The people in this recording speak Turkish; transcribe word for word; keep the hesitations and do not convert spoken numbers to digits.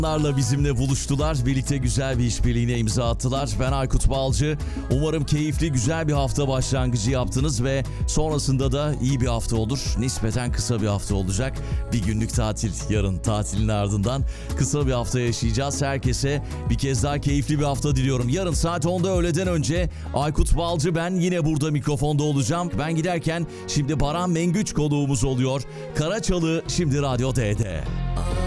Onlarla bizimle buluştular. Birlikte güzel bir işbirliğine imza attılar. Ben Aykut Balcı. Umarım keyifli, güzel bir hafta başlangıcı yaptınız ve sonrasında da iyi bir hafta olur. Nispeten kısa bir hafta olacak. Bir günlük tatil yarın, tatilin ardından kısa bir hafta yaşayacağız. Herkese bir kez daha keyifli bir hafta diliyorum. Yarın saat onda öğleden önce Aykut Balcı ben yine burada mikrofonda olacağım. Ben giderken şimdi Baran Mengüç konuğumuz oluyor. Karaçalı şimdi Radyo D'de.